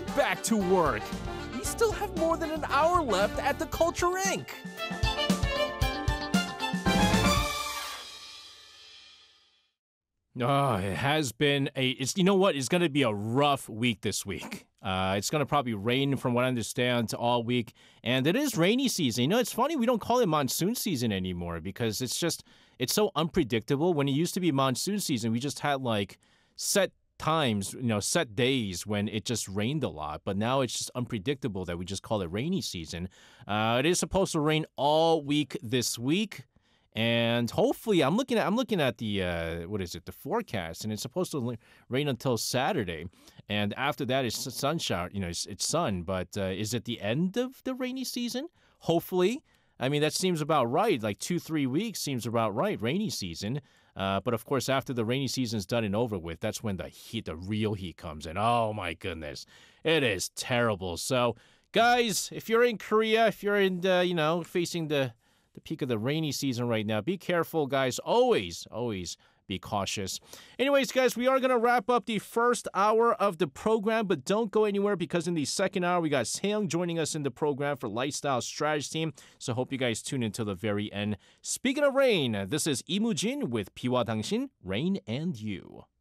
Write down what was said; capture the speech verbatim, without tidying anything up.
get back to work. We still have more than an hour left at the Culture Incorporated. Oh, it has been a, it's, you know what, it's going to be a rough week this week. Uh, it's going to probably rain, from what I understand, all week. And it is rainy season. You know, it's funny, we don't call it monsoon season anymore because it's just, it's so unpredictable. When it used to be monsoon season, we just had like set times, you know, set days when it just rained a lot. But now it's just unpredictable that we just call it rainy season. Uh, it is supposed to rain all week this week. And hopefully, I'm looking at I'm looking at the uh, what is it the forecast, and it's supposed to rain until Saturday, and after that it's sunshine. You know, it's, it's sun. But uh, is it the end of the rainy season? Hopefully, I mean that seems about right. Like two three weeks seems about right. Rainy season. Uh, but of course, after the rainy season's done and over with, that's when the heat, the real heat, comes in. Oh my goodness, it is terrible. So, guys, if you're in Korea, if you're in the, you know facing the the peak of the rainy season right now, be careful, guys. Always, always be cautious. Anyways, guys, we are going to wrap up the first hour of the program, but don't go anywhere because in the second hour, we got Seung joining us in the program for Lifestyle Strategy Team. So hope you guys tune in till the very end. Speaking of rain, this is Lee Moo-jin with 피와 당신, Rain and You.